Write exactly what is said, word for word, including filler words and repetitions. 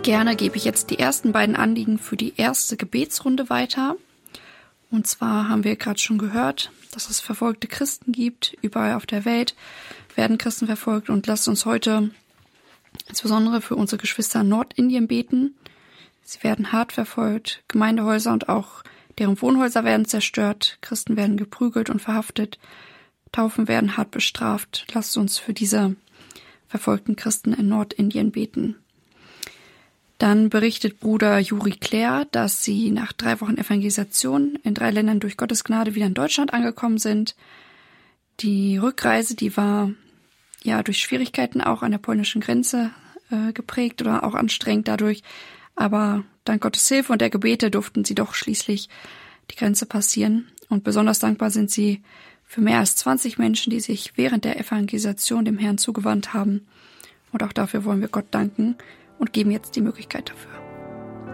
Gerne gebe ich jetzt die ersten beiden Anliegen für die erste Gebetsrunde weiter. Und zwar haben wir gerade schon gehört, dass es verfolgte Christen gibt. Überall auf der Welt werden Christen verfolgt. Und lasst uns heute insbesondere für unsere Geschwister in Nordindien beten. Sie werden hart verfolgt. Gemeindehäuser und auch deren Wohnhäuser werden zerstört. Christen werden geprügelt und verhaftet. Taufen werden hart bestraft. Lasst uns für diese verfolgten Christen in Nordindien beten. Dann berichtet Bruder Juri Claire, dass sie nach drei Wochen Evangelisation in drei Ländern durch Gottes Gnade wieder in Deutschland angekommen sind. Die Rückreise, die war ja durch Schwierigkeiten auch an der polnischen Grenze äh, geprägt oder auch anstrengend dadurch. Aber dank Gottes Hilfe und der Gebete durften sie doch schließlich die Grenze passieren. Und besonders dankbar sind sie für mehr als zwanzig Menschen, die sich während der Evangelisation dem Herrn zugewandt haben. Und auch dafür wollen wir Gott danken und geben jetzt die Möglichkeit dafür.